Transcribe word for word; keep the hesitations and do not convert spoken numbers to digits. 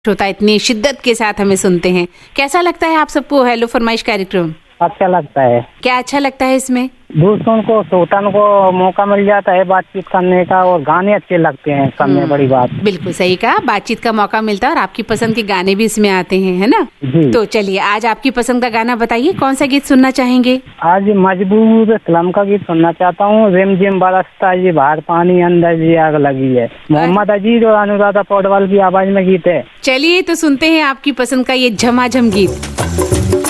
होता है, इतनी शिद्दत के साथ हमें सुनते हैं। कैसा लगता है आप सबको हेलो फरमाइश कार्यक्रम? अच्छा लगता है। क्या अच्छा लगता है इसमें? दूसरों को श्रोताओं को मौका मिल जाता है बातचीत करने का और गाने अच्छे लगते हैं सबसे बड़ी बात। बिल्कुल सही कहा, बातचीत का मौका मिलता है और आपकी पसंद के गाने भी इसमें आते हैं, है ना जी। तो चलिए आज आपकी पसंद का गाना बताइए, कौन सा गीत सुनना चाहेंगे? आज मजबूर फिल्म का गीत सुनना चाहता हूँ। रिम झिम बरसता ये बाहर पानी अंदर जी आग लगी है। मोहम्मद अजीज और अनुराधा पौडवाल की आवाज में गीत है। चलिए तो सुनते हैं आपकी पसंद का ये झमाझम गीत।